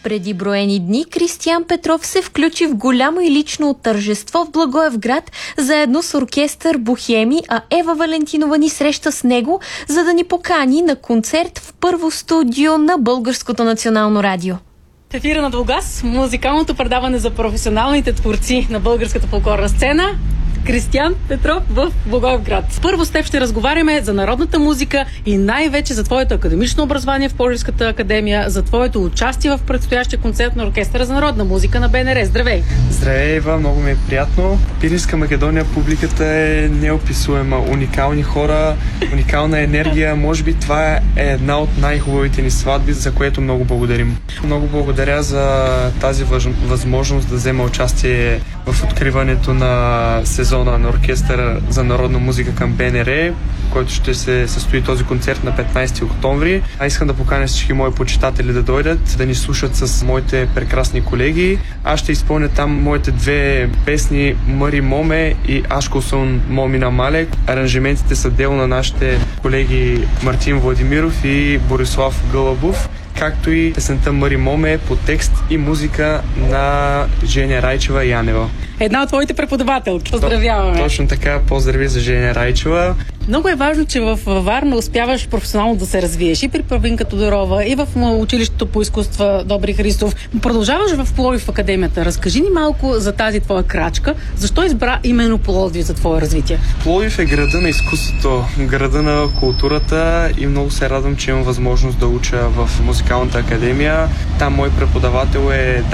Преди броени дни Кристиян Петров се включи в голямо и лично тържество в Благоевград заедно с оркестър Бохеми, а Ева Валентинова ни среща с него, за да ни покани на концерт в първо студио на Българското национално радио. В ефира на Двугаз, музикалното предаване за професионалните творци на българската фолклорна сцена, Кристиян Петров в Благоевград. Първо с теб ще разговаряме за народната музика и най-вече за твоето академично образование в Пловдивската академия, за твоето участие в предстоящия концерт на Оркестъра за народна музика на БНР. Здравей! Здравей, Ева, много ми е приятно. Пиринска Македония, публиката е неописуема. Уникални хора, уникална енергия. Може би това е една от най-хубавите ни сватби, за което много благодарим. Много благодаря за тази възможност да взема участие в откриването на сезона на Оркестъра за народна музика към БНР, който ще се състои този концерт на 15 октомври. Искам да поканя всички мои почитатели да дойдат, да ни слушат с моите прекрасни колеги. Аз ще изпълня там моите две песни Мъри Моме и Ашко Сон Момина Малек. Аранжиментите са дело на нашите колеги Мартин Владимиров и Борислав Гълъбов, както и песента Мъри Моме по текст и музика на Женя Райчева Янева. Една от твоите преподавателки. Поздравяваме! Точно така, поздрави за Женя Райчева. Много е важно, че в Варна успяваш професионално да се развиеш и при Павинка Тодорова, и в училището по изкуства Добри Христов. Продължаваш в Пловдив академията. Разкажи ни малко за тази твоя крачка. Защо избра именно Пловдив за твое развитие? Пловдив е града на изкуството, града на културата и много се радвам, че имам възможност да уча в музикалната академия. Там мой преподавател е